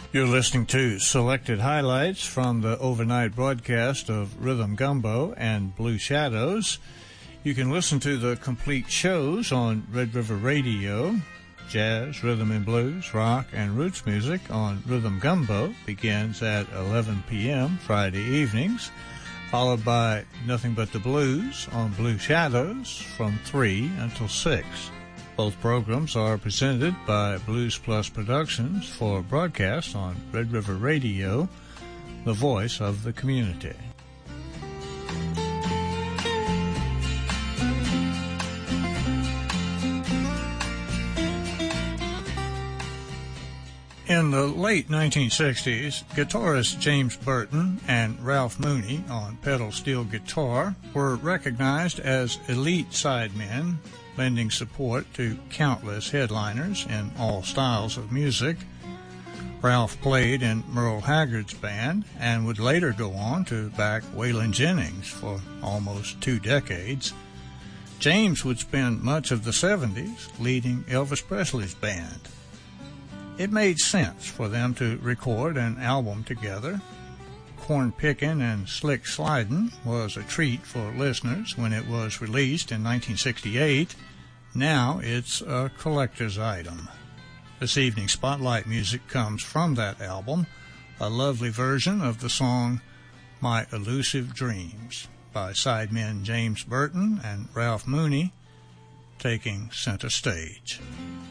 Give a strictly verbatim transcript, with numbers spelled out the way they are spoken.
You're listening to selected highlights from the overnight broadcast of Rhythm Gumbo and Blue Shadows. You can listen to the complete shows on Red River Radio. Jazz, rhythm and blues, rock, and roots music on Rhythm Gumbo begins at eleven p.m. Friday evenings, followed by Nothing But the Blues on Blue Shadows from three until six. Both programs are presented by Blues Plus Productions for broadcast on Red River Radio, the voice of the community. In the late nineteen sixties, guitarist James Burton and Ralph Mooney on pedal steel guitar were recognized as elite sidemen, lending support to countless headliners in all styles of music. Ralph played in Merle Haggard's band and would later go on to back Waylon Jennings for almost two decades. James would spend much of the seventies leading Elvis Presley's band. It made sense for them to record an album together. Corn Pickin' and Slick Slidin' was a treat for listeners when it was released in nineteen sixty-eight. Now it's a collector's item. This evening's spotlight music comes from that album, a lovely version of the song My Elusive Dreams by sidemen James Burton and Ralph Mooney, taking center stage.